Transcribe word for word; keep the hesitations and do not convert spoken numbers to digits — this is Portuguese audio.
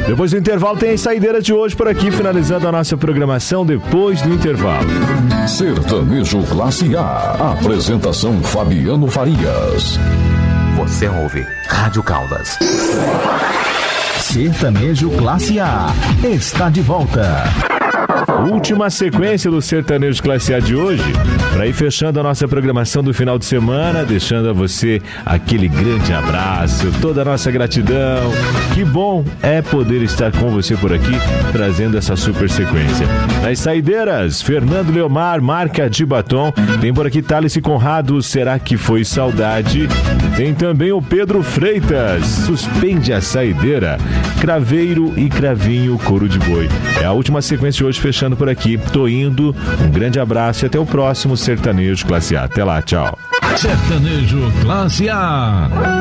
Depois do intervalo tem a saideira de hoje por aqui, finalizando a nossa programação depois do intervalo. Sertanejo Classe A. Apresentação Fabiano Farias. Você ouve Rádio Caldas. Sertanejo Classe A está de volta. Última sequência do Sertanejo Classe A de hoje, para ir fechando a nossa programação do final de semana, deixando a você aquele grande abraço, toda a nossa gratidão. Que bom é poder estar com você por aqui, trazendo essa super sequência. Nas saideiras, Fernando Leomar, marca de batom. Tem por aqui Thales e Conrado, será que foi saudade? Tem também o Pedro Freitas, suspende a saideira. Craveiro e Cravinho, couro de boi. É a última sequência de hoje, fechando por aqui. Tô indo, um grande abraço e até o próximo Sertanejo Classe A. Até lá, tchau. Sertanejo Classe A.